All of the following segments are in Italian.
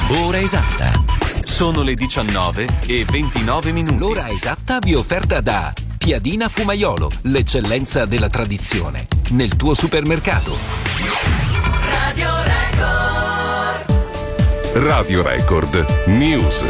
Ora esatta. Sono le 19:29. L'ora esatta vi è offerta da Piadina Fumaiolo, l'eccellenza della tradizione, nel tuo supermercato. Radio Record. Radio Record News.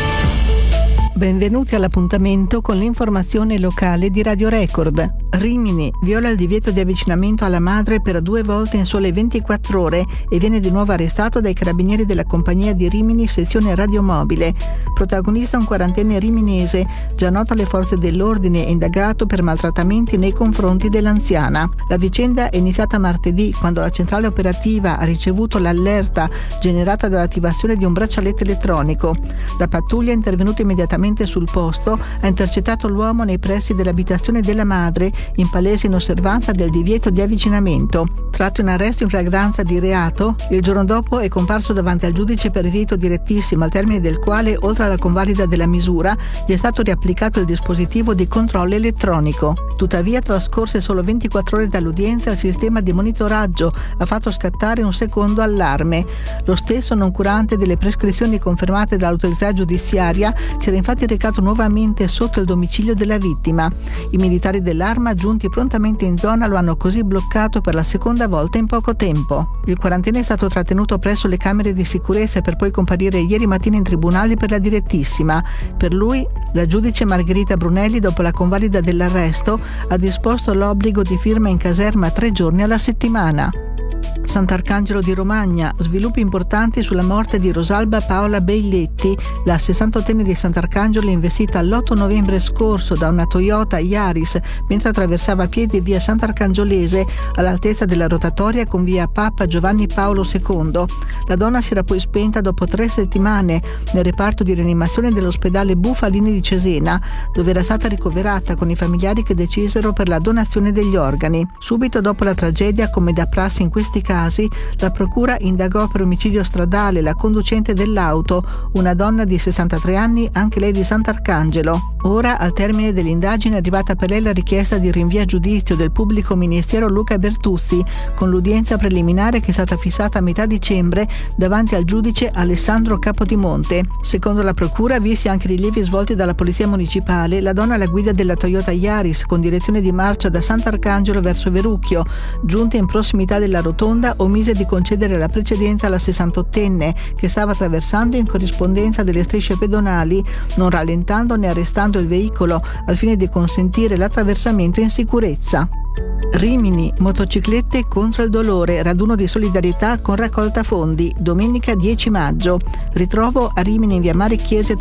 Benvenuti all'appuntamento con l'informazione locale di Radio Record. Rimini viola il divieto di avvicinamento alla madre per 2 volte in sole 24 ore e viene di nuovo arrestato dai carabinieri della compagnia di Rimini sezione radiomobile. Protagonista un quarantenne riminese, già noto alle forze dell'ordine e indagato per maltrattamenti nei confronti dell'anziana. La vicenda è iniziata martedì, quando la centrale operativa ha ricevuto l'allerta generata dall'attivazione di un braccialetto elettronico. La pattuglia è intervenuta immediatamente sul posto, ha intercettato l'uomo nei pressi dell'abitazione della madre, in palese inosservanza del divieto di avvicinamento. Tratto in arresto in flagranza di reato, il giorno dopo è comparso davanti al giudice per il rito direttissimo, al termine del quale, oltre alla convalida della misura, gli è stato riapplicato il dispositivo di controllo elettronico. Tuttavia, trascorse solo 24 ore dall'udienza, il sistema di monitoraggio ha fatto scattare un secondo allarme. Lo stesso, noncurante delle prescrizioni confermate dall'autorità giudiziaria, si era infatti recato nuovamente sotto il domicilio della vittima. I militari dell'Arma, giunti prontamente in zona, lo hanno così bloccato per la seconda volta in poco tempo. Il quarantenne è stato trattenuto presso le camere di sicurezza per poi comparire ieri mattina in tribunale per la direttissima. Per lui, la giudice Margherita Brunelli, dopo la convalida dell'arresto, ha disposto l'obbligo di firma in caserma 3 giorni alla settimana. Sant'Arcangelo di Romagna, sviluppi importanti sulla morte di Rosalba Paola Beiletti, la 68enne di Sant'Arcangelo investita l'8 novembre scorso da una Toyota Yaris mentre attraversava a piedi via Sant'Arcangiolese all'altezza della rotatoria con via Papa Giovanni Paolo II. La donna si era poi spenta dopo 3 settimane nel reparto di rianimazione dell'ospedale Bufalini di Cesena, dove era stata ricoverata con i familiari che decisero per la donazione degli organi. Subito dopo la tragedia, come da prassi in questi casi, la procura indagò per omicidio stradale la conducente dell'auto, una donna di 63 anni, anche lei di Sant'Arcangelo. Ora, al termine dell'indagine, è arrivata per lei la richiesta di rinvio a giudizio del pubblico ministero Luca Bertuzzi, con l'udienza preliminare che è stata fissata a metà dicembre davanti al giudice Alessandro Capodimonte. Secondo la procura, visti anche i rilievi svolti dalla polizia municipale, la donna alla guida della Toyota Yaris, con direzione di marcia da Sant'Arcangelo verso Verucchio, giunta in prossimità della rotonda, omise di concedere la precedenza alla 68enne che stava attraversando in corrispondenza delle strisce pedonali, non rallentando né arrestando il veicolo al fine di consentire l'attraversamento in sicurezza. Rimini, motociclette contro il dolore, raduno di solidarietà con raccolta fondi, domenica 10 maggio. Ritrovo a Rimini in via Mare Chiese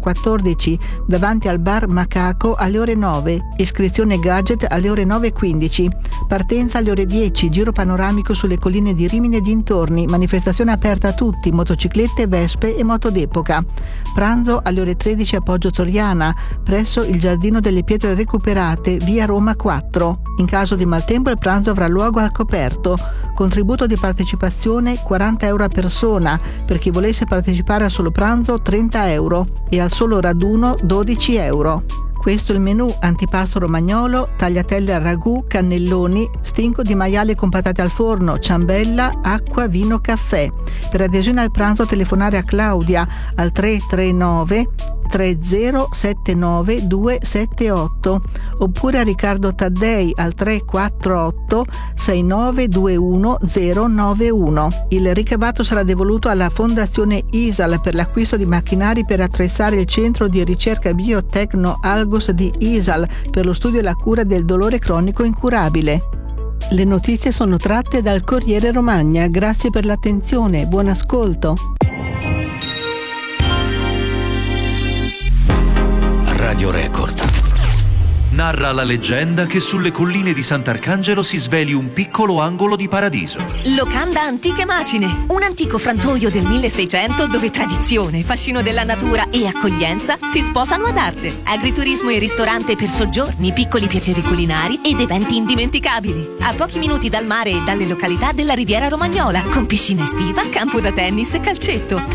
314, davanti al bar Macaco alle ore 9, iscrizione gadget alle ore 9:15. Partenza alle ore 10, giro panoramico sulle colline di Rimini e dintorni, manifestazione aperta a tutti, motociclette, vespe e moto d'epoca. Pranzo alle ore 13 a Poggio Toriana, presso il Giardino delle Pietre Recuperate, via Roma 4. In caso di maltempo il pranzo avrà luogo al coperto. Contributo di partecipazione 40 euro a persona, per chi volesse partecipare al solo pranzo 30 euro e al solo raduno 12 euro. Questo è il menù: antipasto romagnolo, tagliatelle al ragù, cannelloni, stinco di maiale con patate al forno, ciambella, acqua, vino, caffè. Per adesione al pranzo telefonare a Claudia al 339 3079 278 oppure a Riccardo Taddei al 348 6921 091. Il ricavato sarà devoluto alla Fondazione ISAL per l'acquisto di macchinari per attrezzare il centro di ricerca biotecno Algos di ISAL per lo studio e la cura del dolore cronico incurabile. Le notizie sono tratte dal Corriere Romagna. Grazie per l'attenzione, buon ascolto. Radio Record narra la leggenda che sulle colline di Sant'Arcangelo si sveli un piccolo angolo di paradiso. Locanda Antiche Macine, un antico frantoio del 1600 dove tradizione, fascino della natura e accoglienza si sposano ad arte. Agriturismo e ristorante per soggiorni, piccoli piaceri culinari ed eventi indimenticabili. A pochi minuti dal mare e dalle località della Riviera Romagnola, con piscina estiva, campo da tennis e calcetto.